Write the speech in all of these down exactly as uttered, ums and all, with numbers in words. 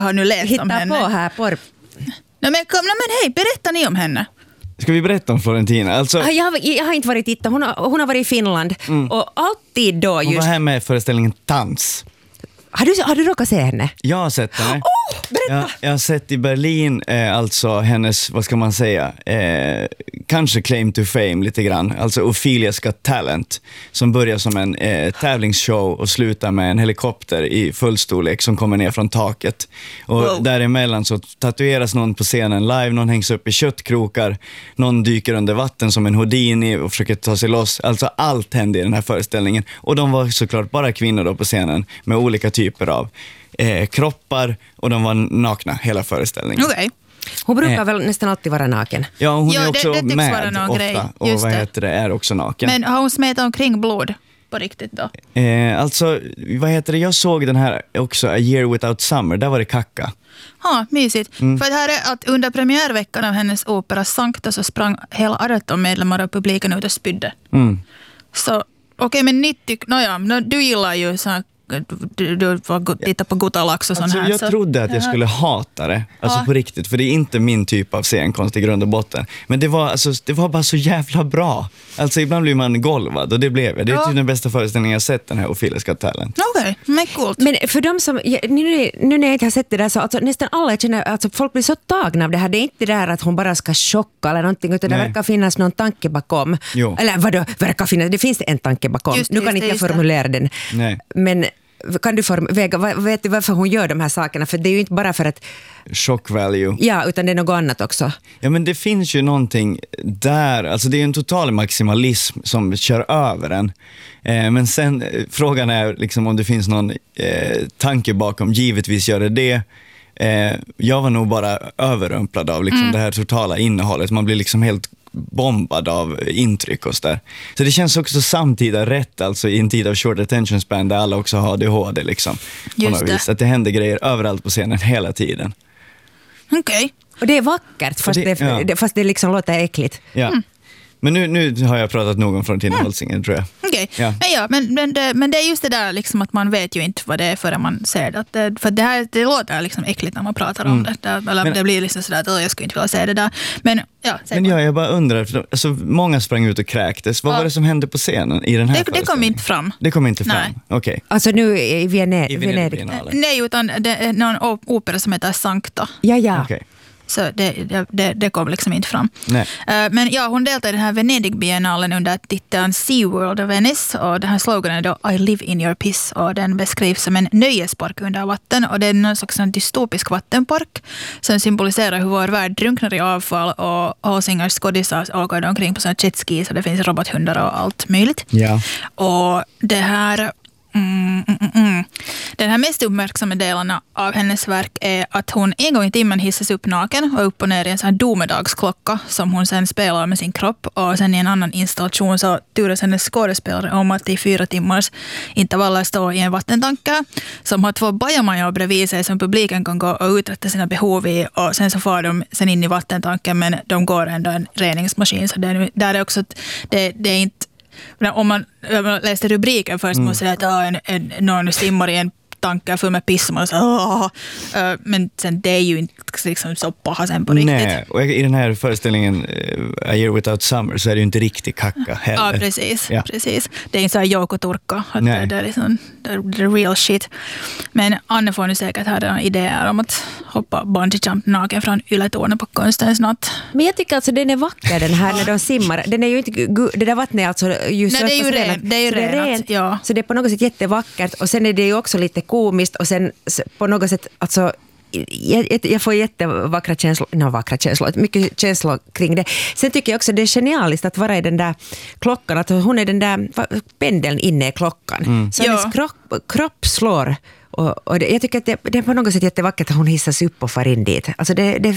har nu läst Hitta om henne. på här porr. No, men, kom, no, men hej, berätta ni om henne. Ska vi berätta om Florentina? Alltså, Jag har, jag har inte varit titta. Hon har, hon har varit i Finland. Mm. Och alltid då just... Hon var här med föreställningen Tans. Har du, har du råkat se henne? Jag har sett henne. Oh, berätta! Jag, jag har sett i Berlin, eh, alltså hennes, vad ska man säga, eh, kanske claim to fame lite grann. Alltså Ophelia's Got Talent, som börjar som en eh, tävlingsshow och slutar med en helikopter i fullstorlek som kommer ner från taket. Och wow. Däremellan så tatueras någon på scenen live, någon hängs upp i köttkrokar, någon dyker under vatten som en Houdini och försöker ta sig loss. Alltså allt hände i den här föreställningen. Och de var såklart bara kvinnor då på scenen med olika typer av eh, kroppar, och de var nakna hela föreställningen. Okay. Hon brukar eh. väl nästan alltid vara naken. Ja, hon ja, är också det, det med ofta grej. och Just vad det. heter det, är också naken. Men har hon smetat omkring blod på riktigt då? Eh, alltså, vad heter det? Jag såg den här också, A Year Without Summer, där var det kacka. Ja, mysigt. Mm. För det här är att under premiärveckan av hennes opera Sankta så sprang hela arton medlemmar av publiken ut och spydde. Mm. Så, okej, okay, men nittio, nåja, no, du gillar ju så här, du, du får titta på Gutalax och sån alltså, här. Jag så. trodde att jag skulle hata det, alltså ja. På riktigt, för det är inte min typ av scenkonst i grund och botten. Men det var, alltså, det var bara så jävla bra. Alltså ibland blir man golvad, och det blev jag. Det är ja. Typ den bästa föreställningen jag sett, den här Ophelia's Got Talent. Okej, okay, men coolt. Men för de som, nu, nu när jag inte har sett det där så alltså, nästan alla känner, alltså folk blir så tagna av det här. Det är inte det där att hon bara ska chocka eller någonting, utan Nej. Det verkar finnas någon tanke bakom. Jo. Eller vadå, verkar finnas, det finns en tanke bakom. Just, nu kan just, inte jag formulera den. Nej. Men kan du form- väga, vet du varför hon gör de här sakerna? För det är ju inte bara för att... Shock value. Ja, utan det är något annat också. Ja, men det finns ju någonting där. Alltså det är en total maximalism som kör över en. Eh, men sen, eh, frågan är liksom om det finns någon eh, tanke bakom. Givetvis gör det det. Eh, jag var nog bara överrumplad av liksom mm. det här totala innehållet. Man blir liksom helt bombad av intryck och så där. Så det känns också samtida rätt, alltså i en tid av short attention span där alla också har A D H D liksom. Just det. Vis, att det händer grejer överallt på scenen hela tiden. Okej. Okay. Och det är vackert fast det, det, ja. fast det liksom låter äckligt. Ja. Mm. Men nu, nu har jag pratat nog om Florentina mm. Holsingen, tror jag. Okej, okay. ja. Men, ja, men, men, det, men det är just det där liksom att man vet ju inte vad det är förrän man ser det. Att det för det, här, det låter liksom äckligt när man pratar om mm. det. det. Eller men, det blir liksom sådär att jag skulle inte vilja säga det där. Men, ja, men ja, jag bara undrar, för alltså, många sprang ut och kräktes. Vad ja. var det som hände på scenen i den här Det, det kom inte fram. Det kom inte fram, okej. Okay. Alltså nu i Venedig. I Venedig. Nej, utan det är någon opera som heter Sankta. Ja, ja. Okay. Så det, det, det kom liksom inte fram. Nej. Men ja, hon deltar i den här Venedig-biennalen under titeln SeaWorld of Venice. Och den här sloganen är då I live in your piss. Och den beskrivs som en nöjespark under vatten. Och det är någon slags dystopisk vattenpark som symboliserar hur vår värld drunknar i avfall. Och Holsingers skådisar åker omkring på sådana jetskis. Och det finns robothundar och allt möjligt. Ja. Och det här... Mm, mm, mm. Den här mest uppmärksamma delen av hennes verk är att hon en gång i timmen hissas upp naken och upp och ner i en sån här domedagsklocka som hon sen spelar med sin kropp, och sen i en annan installation så turas hennes skådespelare om att i fyra timmars intervaller stå i en vattentanke som har två bajamajor bredvid sig som publiken kan gå och uträtta sina behov i, och sen så får de sen in i vattentanken, men de går ändå en reningsmaskin, så det är, där är också att det, det är inte. Om man, om man läste rubriken först mm. måste det att en, en, någon simmar i en tanke för med piss och man så, uh, men sen det är ju inte liksom så paha sen på riktigt. Nej, och i den här föreställningen uh, A Year Without Summer så är det ju inte riktigt kacka heller. Ja, precis. Ja. precis. Det är inte så här Jouko Turkka. Att det, det är liksom the, the real shit. Men Anne får nu säkert ha idéer om att hoppa bungee jump naken från Ylätornet på Konstens natt. Men jag tycker alltså den är vacker den här när de simmar. Den är ju inte, det där vattnet är alltså just Nej, det är ju rent. Det är ju rent, rent. Ja. Så det är på något sätt jättevackert, och sen är det ju också lite komiskt, och sen på något sätt alltså jag, jag får jättevackra känslor, no, vackra känslor, mycket känslor kring det. Sen tycker jag också det är genialiskt att vara i den där klockan, att hon är den där pendeln inne i klockan. Mm. Så hennes kropp, kropp slår, och, och det, jag tycker att det, det är på något sätt jättevackert att hon hissas upp och far in dit. Alltså det, det...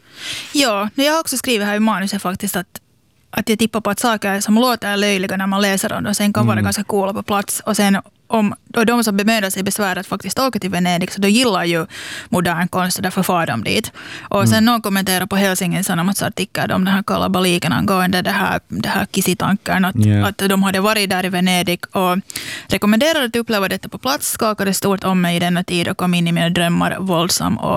Ja, jag har också skrivit här i manuset faktiskt att att jag tippar på att saker som låter löjliga när man läser dem och sen kan mm. vara ganska coola på plats, och sen om och de som bemödar sig besvär att faktiskt åka till Venedig, så då gillar ju modern konst och därför far de dit. Och mm. sen någon kommenterar på Helsingin Sanomats artikel om den här kalabaliken angående det här, det här kissitanken, att, yeah. att de hade varit där i Venedig och rekommenderade att uppleva detta på plats, skakade stort om mig i denna tid och kom in i mina drömmar våldsam och